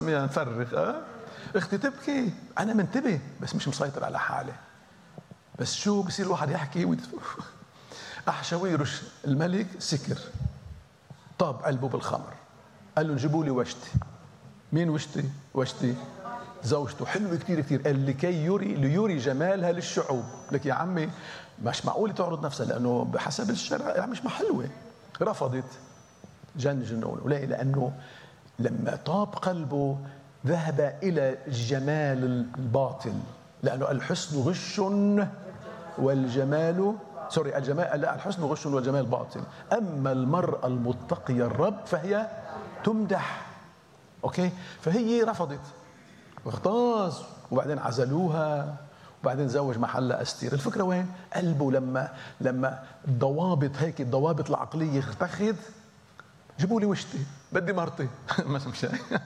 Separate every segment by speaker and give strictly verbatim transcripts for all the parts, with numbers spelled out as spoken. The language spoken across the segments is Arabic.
Speaker 1: نفرغ. اه اختي تبكي، انا منتبه بس مش مسيطر على حالي. بس شو بصير الواحد يحكي ويت... احشاويرش الملك سكر، طاب قلبه بالخمر، قال له جيبوا لي وشتي. مين وشتي؟ وشتي زوجته حلوه كثير كثير، قال لكي يري ليري جمالها للشعوب. لك يا عمي مش معقول تعرض نفسها لانه بحسب الشرع يعني مش محلوه. رفضت جن جنون. وليه؟ لانه لما طاب قلبه ذهب الى الجمال الباطل، لانه الحسن غش والجمال سوري الجمال لا الحسن غش والجمال باطل. اما المرأة المتقية الرب فهي تمدح. اوكي، فهي رفضت واغتاظ، وبعدين عزلوها، وبعدين زوج محلها استير. الفكرة وين؟ قلبه لما لما الضوابط هيك الضوابط العقلية ارتخذ، جيبوا لي وشتي، بدي مرتي مش مش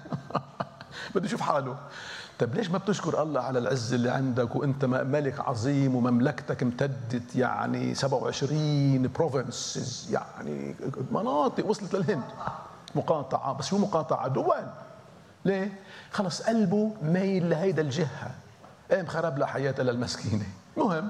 Speaker 1: بدي اشوف حاله. طب ليش ما بتشكر الله على العز اللي عندك وانت ملك عظيم ومملكتك امتدت يعني سبعة وعشرين بروفنسز، يعني مناطق وصلت للهند مقاطعة، بس شو مقاطعة؟ دول. ليه؟ خلص قلبه مايل لهيدا الجهة، قام خرب لها حياتها للمسكينة. مهم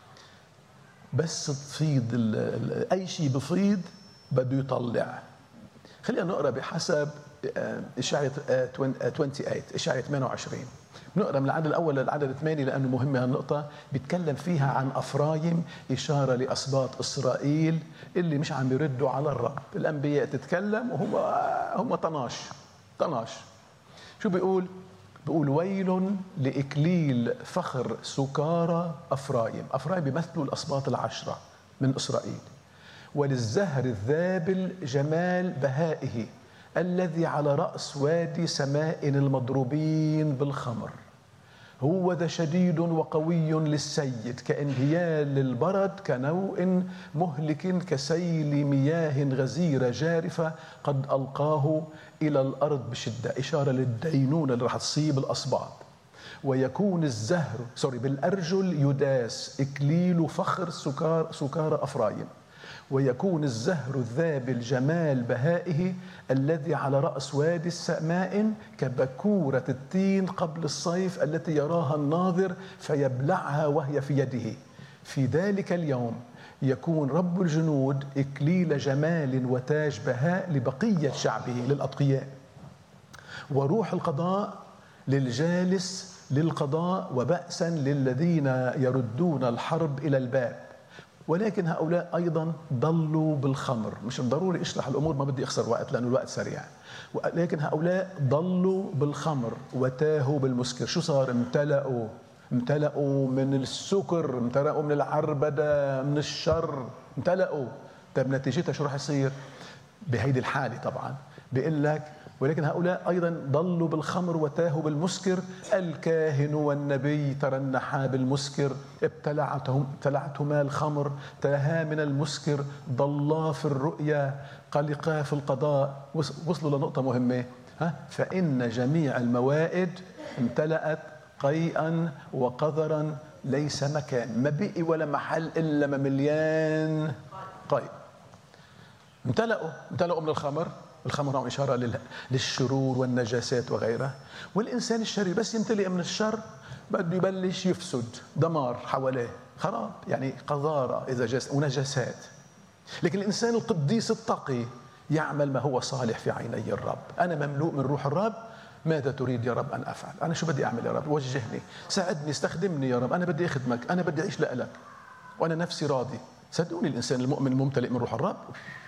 Speaker 1: بس تفيض اي شيء بفيض بده يطلع. خلينا نقرا بحسب اشعياء ثمانية وعشرين اشعياء ثمانية وعشرين. نقرا من العدد الاول للعدد الثمانية لانه مهمه هالنقطه. بيتكلم فيها عن افرايم، اشاره لاسباط اسرائيل اللي مش عم بيردوا على الرب. الانبياء تتكلم وهم هم طناش طناش. شو بيقول؟ بيقول ويل لاكليل فخر سكارى افرايم. افرايم بيمثلوا الاسباط العشره من اسرائيل. وللزهر الذابل جمال بهائه الذي على رأس وادي سماء المضروبين بالخمر. هو ذا شديد وقوي للسيد كانهيال البرد كنوء مهلك كسيل مياه غزيرة جارفة قد ألقاه إلى الأرض بشدة. إشارة للدينونة اللي راح تصيب الأصباط. ويكون الزهر سوري بالأرجل يداس إكليل فخر سكار سكار أفرايم. ويكون الزهر الذابل جمال بهائه الذي على رأس وادي السماء كبكورة التين قبل الصيف التي يراها الناظر فيبلعها وهي في يده. في ذلك اليوم يكون رب الجنود إكليل جمال وتاج بهاء لبقية شعبه للأتقياء، وروح القضاء للجالس للقضاء، وبأسا للذين يردون الحرب إلى الباب. ولكن هؤلاء أيضا ضلوا بالخمر. مش ضروري اشرح الأمور، ما بدي أخسر وقت لأنه الوقت سريع. ولكن هؤلاء ضلوا بالخمر وتاهوا بالمسكر. شو صار؟ امتلأوا امتلأوا من السكر، امتلأوا من العربدة، من الشر، امتلأوا. طيب نتيجتها شو رح يصير بهيدي الحالة؟ طبعا بيقول لك ولكن هؤلاء أيضا ضلوا بالخمر وتاهوا بالمسكر. الكاهن والنبي ترنحا بالمسكر، ابتلعتهم ابتلعتهما الخمر، تاها من المسكر، ضلا في الرؤيا، قلقا في القضاء. وصلوا لنقطة مهمة، ها؟ فإن جميع الموائد امتلأت قيئا وقذرا، ليس مكان، ما بقي ولا محل إلا مليان قيء. امتلأوا امتلأوا من الخمر. الخمر هو إشارة للشرور والنجاسات وغيرها. والإنسان الشرير بس يمتلئ من الشر بده يبلش يفسد، دمار حواليه، خراب، يعني قذارة إذا جاز ونجاسات. لكن الإنسان القديس التقي يعمل ما هو صالح في عيني الرب. أنا مملوء من روح الرب، ماذا تريد يا رب أن أفعل؟ أنا شو بدي أعمل يا رب؟ وجهني، ساعدني، استخدمني يا رب، أنا بدي أخدمك، أنا بدي أعيش لك، وأنا نفسي راضي. صدقوني الإنسان المؤمن الممتلئ من روح الرب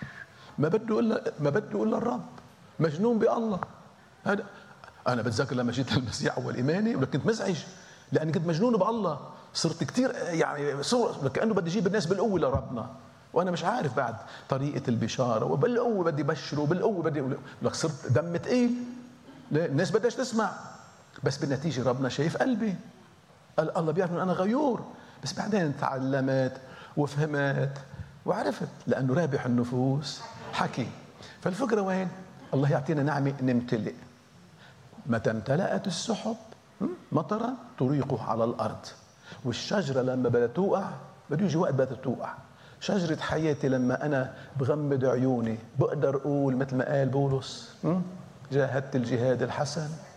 Speaker 1: ما بده الا ما بده الا الرب، مجنون بالله. هذا انا بتذكر لما جيت المسيح اول ايماني كنت مزعج لاني كنت مجنون بالله. صرت كثير يعني صور كانه بدي اجيب الناس بالقوه لربنا، وانا مش عارف بعد طريقه البشاره، وبالقوه بدي بشره، وبالقوه بدي اقول لك صرت دم ثقيل. الناس بدهاش تسمع، بس بالنتيجه ربنا شايف قلبي. الله بيعرف انه انا غيور. بس بعدين تعلمت وفهمت وعرفت، لانه رابح النفوس حكي. فالفكرة وين؟ الله يعطينا نعمة نمتلئ. متى امتلأت السحب مطرا تريقه على الأرض. والشجرة لما بدها توقع بده يجي وقت بدها توقع. شجرة حياتي لما أنا بغمض عيوني بقدر أقول مثل ما قال بولس جاهدت الجهاد الحسن